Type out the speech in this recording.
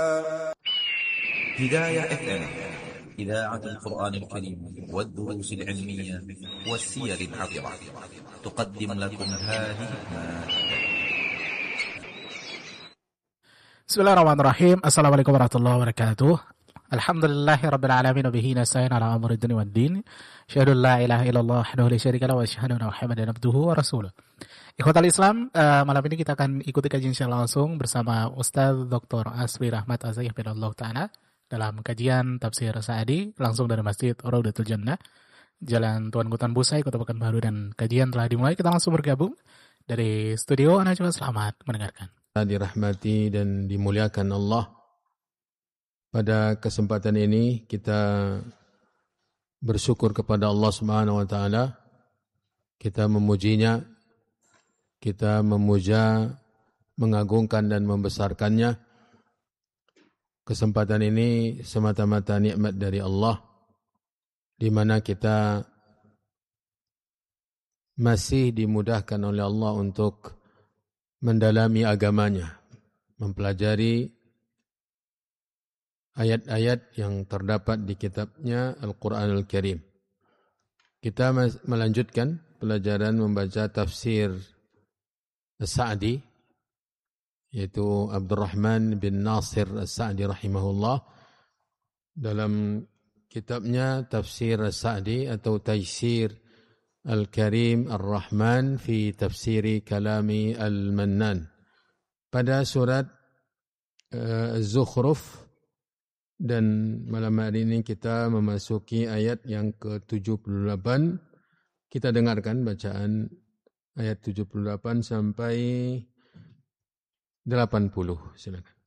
هداية FM إذاعة القرآن الكريم والدروس العلمية والسير العطرة تقدم لكم هذه المادة. Bismillahirrahmanirrahim. Assalamualaikum warahmatullahi wabarakatuh. Alhamdulillahirabbil alamin wa bihi nasta'in ala umuri dunya waddin. Asyhadu an la ilaha illallah wahdahu la syarika lahu wa asyhadu anna Muhammadan abduhu wa rasuluh. Ikhwatal Islam, malam ini kita akan ikuti kajian secara langsung bersama Ustaz Dr. Asfi Rahmat Azayah binallahu ta'ala dalam kajian tafsir Sa'adi langsung dari Masjid Raudatul Jannah, Jalan Tuan Gutan Busai, Kota Pekanbaru, dan kajian telah dimulai. Kita langsung bergabung dari studio. Anda juga selamat mendengarkan. Dirahmati dan dimuliakan Allah. Pada kesempatan ini kita bersyukur kepada Allah Subhanahu wa taala. Kita memujinya, kita memuja, mengagungkan dan membesarkannya. Kesempatan ini semata-mata nikmat dari Allah, di mana kita masih dimudahkan oleh Allah untuk mendalami agamanya, mempelajari ayat-ayat yang terdapat di kitabnya Al-Quranul Karim. Kita melanjutkan pelajaran membaca tafsir As-Sa'di, yaitu Abdurrahman bin Nasir As-Sa'di rahimahullah, dalam kitabnya Tafsir As-Sa'di atau Taysir Al-Karim Ar-Rahman fi Tafsiri Kalami Al-Mannan. Pada surat Az-Zukhruf, dan malam hari ini kita memasuki ayat yang ke-78. Kita dengarkan bacaan ayat 78 sampai 80. Silakan.